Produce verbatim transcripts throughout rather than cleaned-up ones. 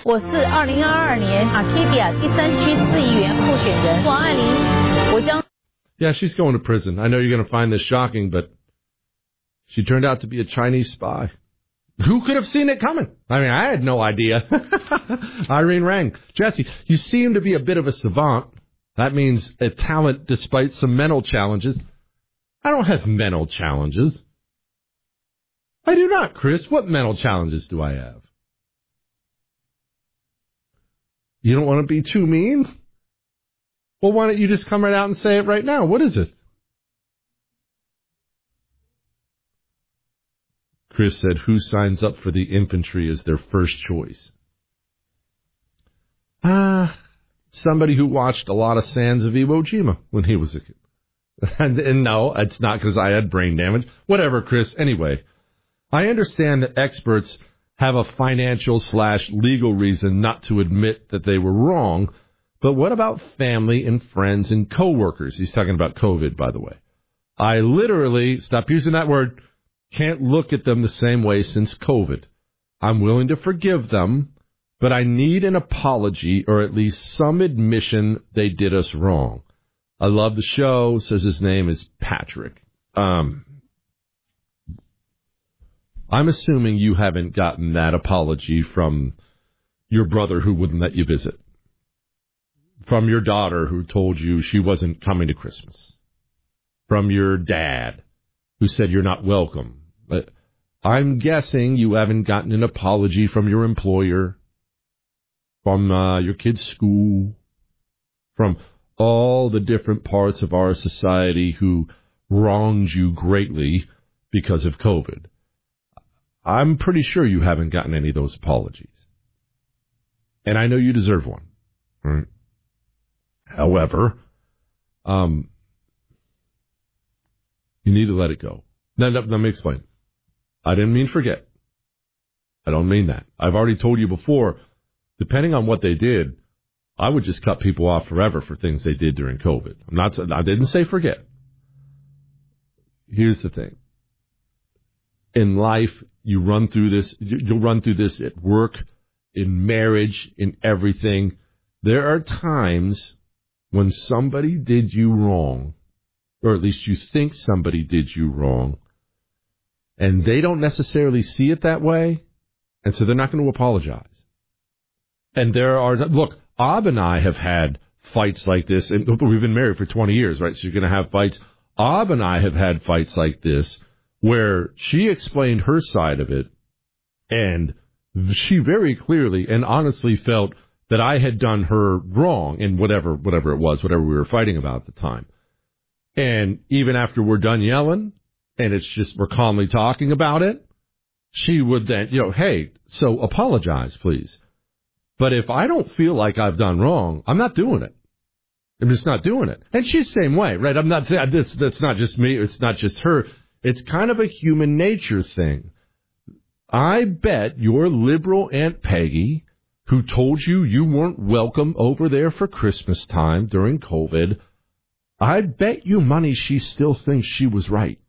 我是二零二二年 Arcadia 第三区市议员候选人王爱玲，我将。 Yeah, she's going to prison. I know you're going to find this shocking, but she turned out to be a Chinese spy. Who could have seen it coming? I mean, I had no idea. Irene Rang. Jesse, you seem to be a bit of a savant. That means a talent despite some mental challenges. I don't have mental challenges. I do not, Chris. What mental challenges do I have? You don't want to be too mean? Well, why don't you just come right out and say it right now? What is it? Chris said, who signs up for the infantry as their first choice? Ah, uh, somebody who watched a lot of Sands of Iwo Jima when he was a kid. and, and no, it's not because I had brain damage. Whatever, Chris. Anyway, I understand that experts have a financial slash legal reason not to admit that they were wrong. But what about family and friends and coworkers? He's talking about COVID, by the way. I literally, stop using that word, can't look at them the same way since COVID. I'm willing to forgive them, but I need an apology or at least some admission they did us wrong. I love the show, says his name is Patrick. Um, I'm assuming you haven't gotten that apology from your brother who wouldn't let you visit. From your daughter who told you she wasn't coming to Christmas. From your dad who said you're not welcome. But I'm guessing you haven't gotten an apology from your employer, from uh, your kid's school, from all the different parts of our society who wronged you greatly because of COVID. I'm pretty sure you haven't gotten any of those apologies. And I know you deserve one. Right? However, um, you need to let it go. Now, let me explain. I didn't mean forget. I don't mean that. I've already told you before, depending on what they did, I would just cut people off forever for things they did during COVID. I'm not. I didn't say forget. Here's the thing. In life, you run through this. You'll run through this at work, in marriage, in everything. There are times when somebody did you wrong, or at least you think somebody did you wrong, and they don't necessarily see it that way, and so they're not going to apologize. And there are, look, Ab and I have had fights like this, and we've been married for twenty years, right? So you're going to have fights. Ab and I have had fights like this where she explained her side of it, and she very clearly and honestly felt that I had done her wrong in whatever whatever it was, whatever we were fighting about at the time. And even after we're done yelling, and it's just we're calmly talking about it, she would then, you know, hey, so apologize, please. But if I don't feel like I've done wrong, I'm not doing it. I'm just not doing it. And she's the same way, right? I'm not saying that's, that's not just me. It's not just her. It's kind of a human nature thing. I bet your liberal Aunt Peggy, who told you you weren't welcome over there for Christmas time during COVID, I bet you money she still thinks she was right.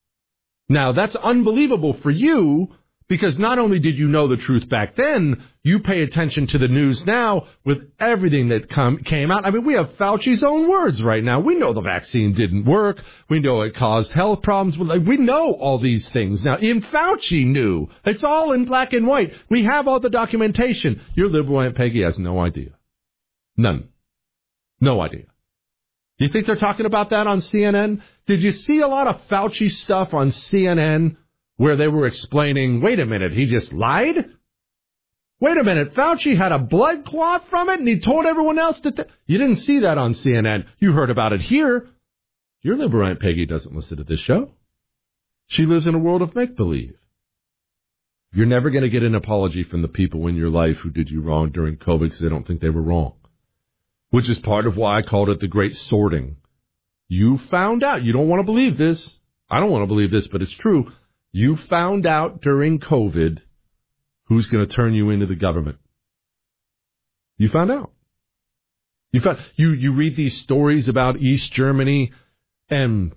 Now, that's unbelievable for you, because not only did you know the truth back then, you pay attention to the news now with everything that come, came out. I mean, we have Fauci's own words right now. We know the vaccine didn't work. We know it caused health problems. We know all these things. Now, even Fauci knew. It's all in black and white. We have all the documentation. Your liberal Aunt Peggy has no idea. None. No idea. You think they're talking about that on C N N? Did you see a lot of Fauci stuff on C N N where they were explaining, wait a minute, he just lied? Wait a minute, Fauci had a blood clot from it and he told everyone else that... Th- you didn't see that on C N N. You heard about it here. Your liberal Aunt Peggy doesn't listen to this show. She lives in a world of make-believe. You're never going to get an apology from the people in your life who did you wrong during COVID because they don't think they were wrong. Which is part of why I called it the great sorting. You found out. You don't want to believe this. I don't want to believe this, but it's true. You found out during COVID who's going to turn you into the government. You found out. You found, you, you read these stories about East Germany and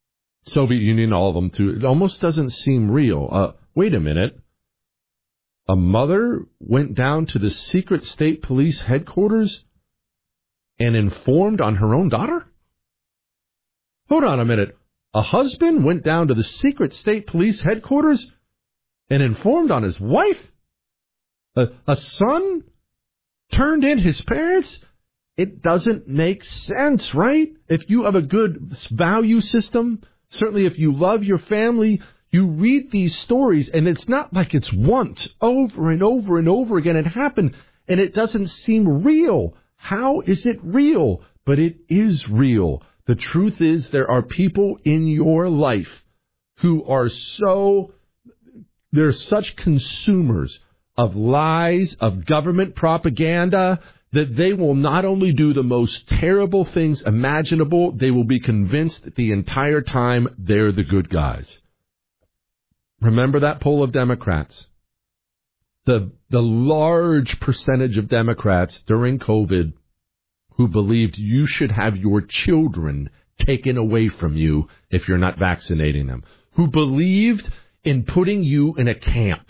Soviet Union, all of them too. It almost doesn't seem real. Uh, wait a minute. a mother went down to the secret state police headquarters and informed on her own daughter? Hold on a minute. A husband went down to the secret state police headquarters and informed on his wife? A, a son turned in his parents? It doesn't make sense, right? If you have a good value system, certainly if you love your family, you read these stories, and it's not like it's once, over and over and over again. It happened, and it doesn't seem real. How is it real? But it is real. The truth is there are people in your life who are so, they're such consumers of lies, of government propaganda, that they will not only do the most terrible things imaginable, they will be convinced that the entire time they're the good guys. Remember that poll of Democrats? The, the large percentage of Democrats during COVID who believed you should have your children taken away from you if you're not vaccinating them, who believed in putting you in a camp.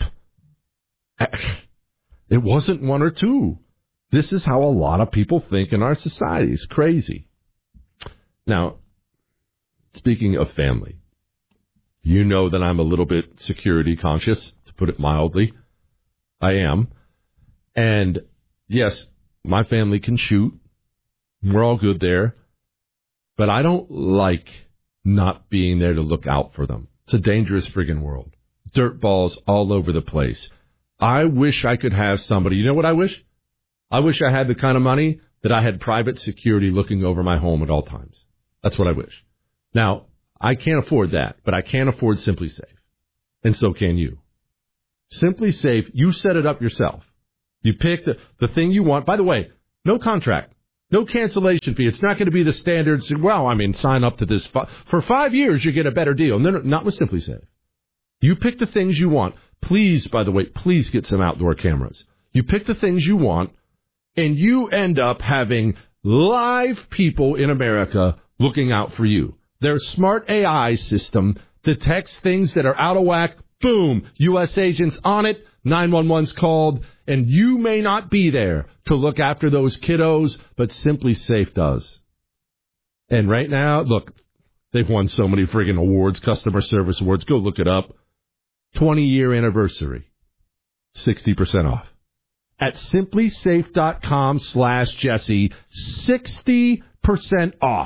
It wasn't one or two. This is how a lot of people think in our society. It's crazy. Now, speaking of family, you know that I'm a little bit security conscious, to put it mildly. I am. And yes, my family can shoot. We're all good there. But I don't like not being there to look out for them. It's a dangerous friggin' world. Dirt balls all over the place. I wish I could have somebody. You know what I wish? I wish I had the kind of money that I had private security looking over my home at all times. That's what I wish. Now, I can't afford that, but I can afford Simply Safe. And so can you. Simply Safe, you set it up yourself. You pick the, the thing you want. By the way, no contract, no cancellation fee. It's not going to be the standards. Well, I mean, sign up to this. For five years, you get a better deal. No, no, not with Simply Safe. You pick the things you want. Please, by the way, please get some outdoor cameras. You pick the things you want, and you end up having live people in America looking out for you. Their smart A I system detects things that are out of whack. Boom, U S agents on it. nine one one's called, and you may not be there to look after those kiddos, but Simply Safe does. And right now, look, they've won so many friggin' awards, customer service awards. Go look it up. twenty-year anniversary. sixty percent off. At simplysafe.com slash Jesse, sixty percent off.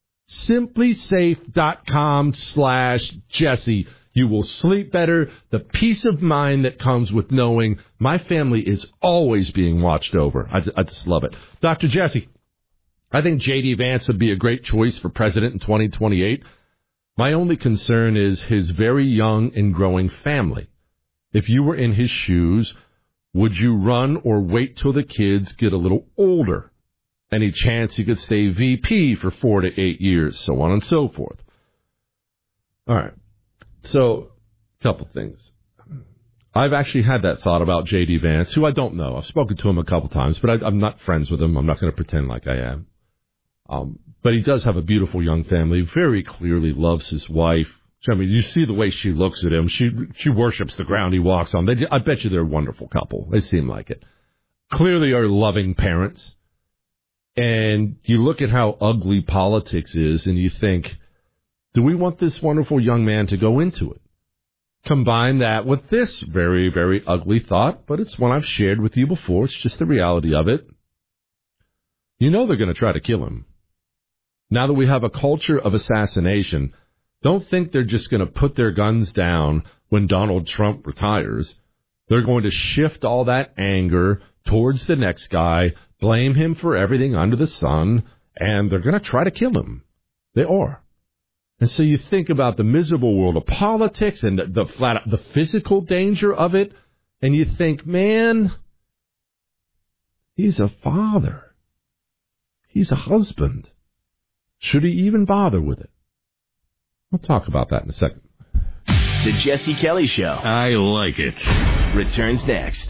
Simplysafe.com slash Jesse. You will sleep better. The peace of mind that comes with knowing my family is always being watched over. I, I just love it. Doctor Jesse, I think J D. Vance would be a great choice for president in twenty twenty-eight. My only concern is his very young and growing family. If you were in his shoes, would you run or wait till the kids get a little older? Any chance he could stay V P for four to eight years, so on and so forth. All right. So, a couple things. I've actually had that thought about J D. Vance, who I don't know. I've spoken to him a couple times, but I, I'm not friends with him. I'm not going to pretend like I am. Um, but he does have a beautiful young family, very clearly loves his wife. I mean, you see the way she looks at him. She she worships the ground he walks on. They, I bet you they're a wonderful couple. They seem like it. Clearly are loving parents. And you look at how ugly politics is, and you think, do we want this wonderful young man to go into it? Combine that with this very, very ugly thought, but it's one I've shared with you before. It's just the reality of it. You know they're going to try to kill him. Now that we have a culture of assassination, don't think they're just going to put their guns down when Donald Trump retires. They're going to shift all that anger towards the next guy, blame him for everything under the sun, and they're going to try to kill him. They are. And so you think about the miserable world of politics and the, the flat, the physical danger of it, and you think, man, he's a father. He's a husband. Should he even bother with it? We'll talk about that in a second. The Jesse Kelly Show. I like it. Returns next.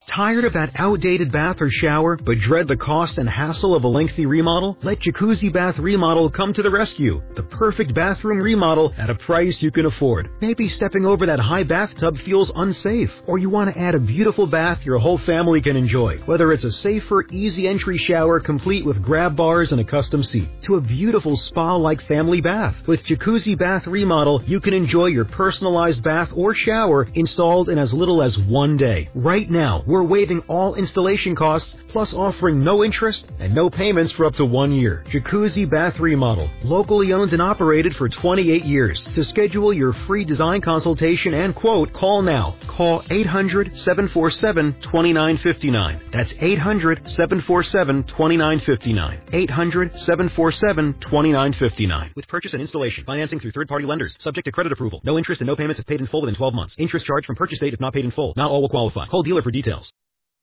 Tired of that outdated bath or shower, but dread the cost and hassle of a lengthy remodel? Let Jacuzzi Bath Remodel come to the rescue. The perfect bathroom remodel at a price you can afford. Maybe stepping over that high bathtub feels unsafe, or you want to add a beautiful bath your whole family can enjoy. Whether it's a safer, easy entry shower complete with grab bars and a custom seat, to a beautiful spa-like family bath. With Jacuzzi Bath Remodel, you can enjoy your personalized bath or shower installed in as little as one day. Right now, we're waiving all installation costs, plus offering no interest and no payments for up to one year. Jacuzzi Bath Remodel, locally owned and operated for twenty-eight years. To schedule your free design consultation and quote, call now. Call eight hundred, seven four seven, two nine five nine. That's eight hundred, seven four seven, two nine five nine. eight hundred, seven four seven, two nine five nine. With purchase and installation, financing through third-party lenders, subject to credit approval. No interest and no payments if paid in full within twelve months. Interest charged from purchase date if not paid in full. Not all will qualify. Call dealer for details.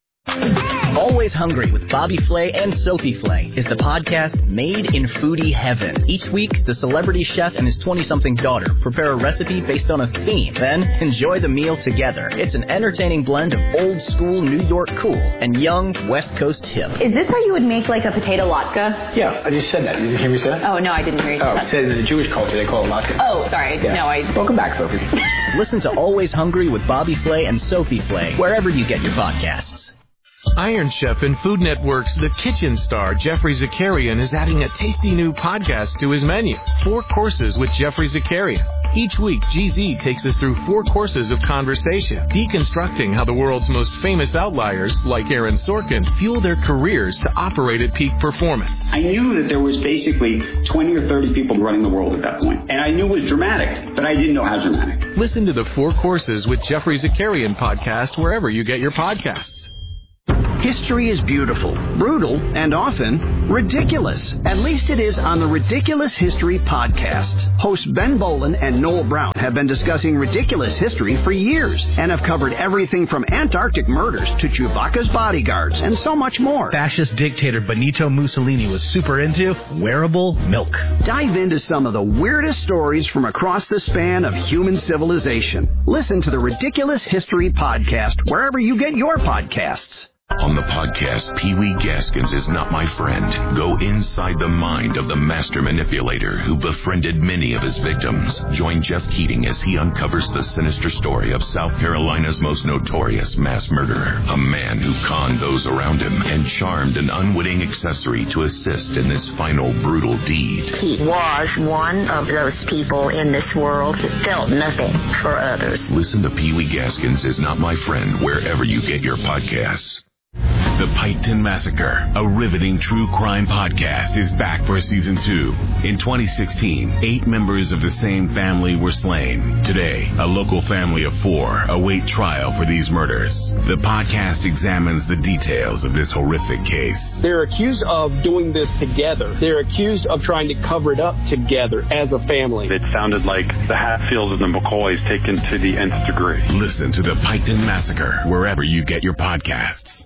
Always Hungry with Bobby Flay and Sophie Flay is the podcast made in foodie heaven. Each week, the celebrity chef and his twenty-something daughter prepare a recipe based on a theme, then enjoy the meal together. It's an entertaining blend of old school New York cool and young West Coast hip. Is this how you would make like a potato latke? Yeah, I just said that. Did you hear me say that? Oh, no, I didn't hear you say oh, that. Oh, in the Jewish culture, they call it latke. Oh, sorry. Yeah. No, I... Welcome back, Sophie. Listen to Always Hungry with Bobby Flay and Sophie Flay wherever you get your podcasts. Iron Chef and Food Network's The Kitchen star, Jeffrey Zakarian, is adding a tasty new podcast to his menu, Four Courses with Jeffrey Zakarian. Each week, G Z takes us through four courses of conversation, deconstructing how the world's most famous outliers, like Aaron Sorkin, fuel their careers to operate at peak performance. I knew that there was basically twenty or thirty people running the world at that point. And I knew it was dramatic, but I didn't know how dramatic. Listen to the Four Courses with Jeffrey Zakarian podcast wherever you get your podcasts. History is beautiful, brutal, and often ridiculous. At least it is on the Ridiculous History podcast. Hosts Ben Bolin and Noel Brown have been discussing ridiculous history for years and have covered everything from Antarctic murders to Chewbacca's bodyguards and so much more. Fascist dictator Benito Mussolini was super into wearable milk. Dive into some of the weirdest stories from across the span of human civilization. Listen to the Ridiculous History podcast wherever you get your podcasts. On the podcast, Pee Wee Gaskins Is Not My Friend, go inside the mind of the master manipulator who befriended many of his victims. Join Jeff Keating as he uncovers the sinister story of South Carolina's most notorious mass murderer, a man who conned those around him and charmed an unwitting accessory to assist in this final brutal deed. He was one of those people in this world that felt nothing for others. Listen to Pee Wee Gaskins Is Not My Friend wherever you get your podcasts. The Piketon Massacre, a riveting true crime podcast, is back for season two. In twenty sixteen, eight members of the same family were slain. Today, a local family of four await trial for these murders. The podcast examines the details of this horrific case. They're accused of doing this together. They're accused of trying to cover it up together as a family. It sounded like the Hatfields and the McCoys taken to the nth degree. Listen to The Piketon Massacre wherever you get your podcasts.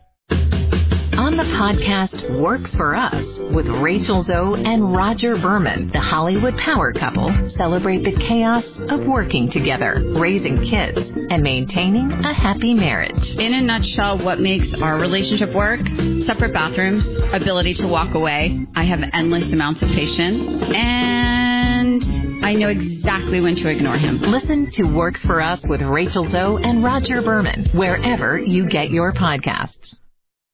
On the podcast Works for Us with Rachel Zoe and Roger Berman, the Hollywood power couple celebrate the chaos of working together, raising kids, and maintaining a happy marriage. In a nutshell, what makes our relationship work? Separate bathrooms, ability to walk away. I have endless amounts of patience, and I know exactly when to ignore him. Listen to Works for Us with Rachel Zoe and Roger Berman wherever you get your podcasts.